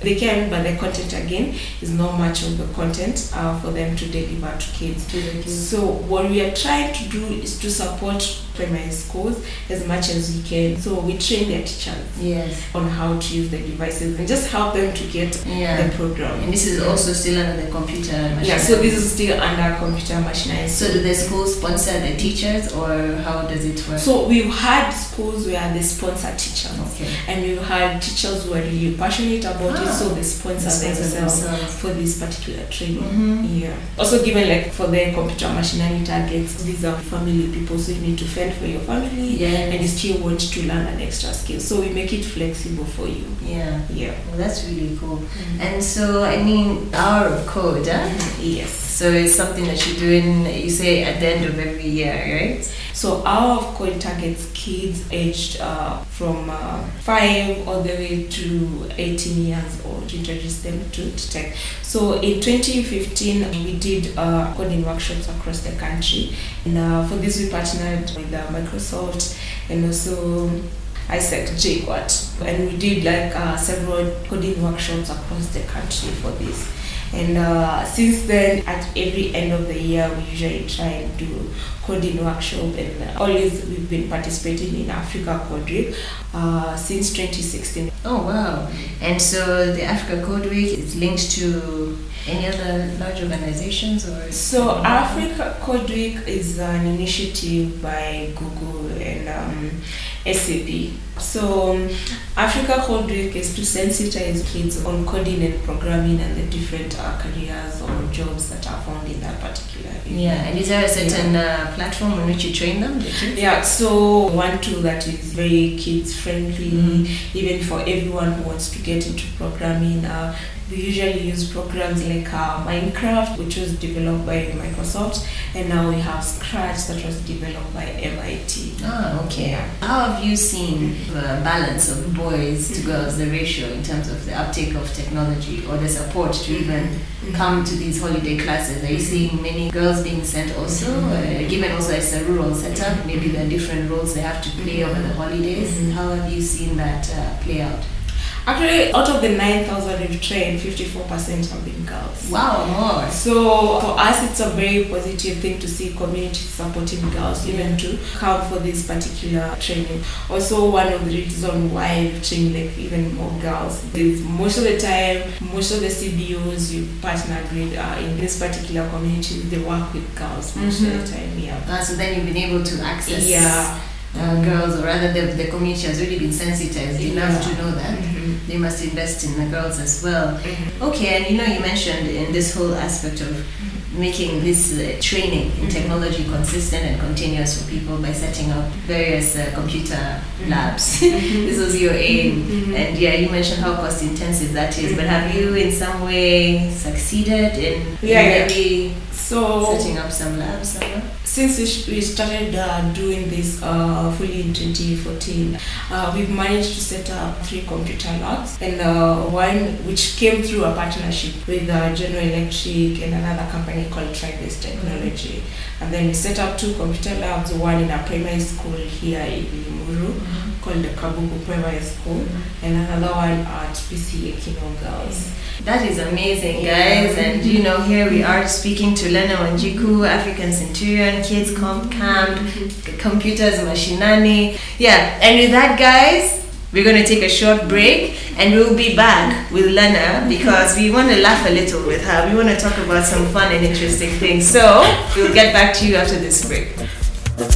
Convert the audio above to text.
they can, but the content again is not much of the content for them to deliver to kids. So what we are trying to do is to support primary schools as much as we can. So we train their teachers on how to use the devices and just help them to get the program. And this is also still under the computer machine. Yeah, so this is still under computer machine. So do the schools sponsor the teachers, or how does it work? So we've had schools where they sponsor teachers, and we've had teachers who are really passionate about it, so they sponsor themselves for this particular training. Also given like for the computer machinary targets, these are family people, so you need to fend for your family and you still want to learn an extra skill. So we make it flexible for you. Well, that's really cool. And so, I mean, hour of code, Yes. So it's something that you're doing, you say, at the end of every year, right? So Hour of Code targets kids aged from 5 all the way to 18 years old to introduce them to tech. So in 2015, we did coding workshops across the country. And for this, we partnered with Microsoft and also ISEC JQuat. And we did like several coding workshops across the country for this. And since then, at every end of the year, we usually try and do coding workshop, and always we've been participating in Africa Code Week since 2016. Oh wow! And so the Africa Code Week is linked to any other large organizations, or? So Africa Code Week is an initiative by Google and SAP. So Africa Code Week is to sensitize kids on coding and programming and the different careers or jobs that are found in that particular area. Yeah, and is there a certain platform on which you train them, the kids? Yeah, so one tool that is very kids friendly, even for everyone who wants to get into programming. We usually use programs like Minecraft, which was developed by Microsoft, and now we have Scratch that was developed by MIT. Ah, okay. How have you seen the balance of boys to girls, the ratio in terms of the uptake of technology or the support to even come to these holiday classes? Are you seeing many girls being sent also, given also it's a rural setup, maybe there are different roles they have to play over the holidays? How have you seen that play out? Actually, out of the 9,000 we've trained, 54% have been girls. Wow, more. So for us, it's a very positive thing to see communities supporting girls even to come for this particular training. Also, one of the reasons why we've trained like even more girls is most of the time, most of the CBOs you partner with in this particular community, they work with girls most of the time. So then you've been able to access girls, or rather the community has really been sensitized enough to know that they must invest in the girls as well. Okay, and you mentioned in this whole aspect of making this training in technology consistent and continuous for people by setting up various computer labs. This was your aim. And you mentioned how cost intensive that is, but have you in some way succeeded in maybe setting up some labs somewhere? Since we started doing this fully in 2014, we've managed to set up 3 computer labs, and one which came through a partnership with General Electric and another company called Tribase Technology. And then we set up 2 computer labs, one in a primary school here in Limuru called the Kabugu Primary School, and another one at PCA Kino Girls. That is amazing, guys. And here we are speaking to Lena Wanjiku, African Centurion, Kids Camp, Computers Mashinani. And with that, guys, we're going to take a short break and we'll be back with Lena because we want to laugh a little with her. We want to talk about some fun and interesting things. So we'll get back to you after this break.